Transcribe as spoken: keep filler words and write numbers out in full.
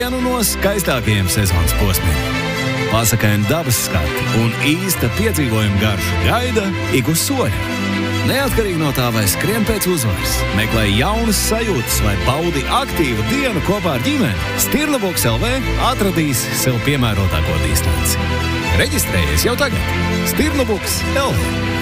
vienu no skaistākajiem sezonas posmiem. Pasakaini dabas skati un īsta piedzīvojuma garša gaida ik uz soļa. Neatkarīgi no tā, vai skrien pēc uzvaras, meklē jaunas sajūtas vai baudi aktīvu dienu kopā ar ģimeni, Stirnoboks L V atradīs sev piemērotāko distanci. Reģistrējies jau tagad. Stirnoboks L V.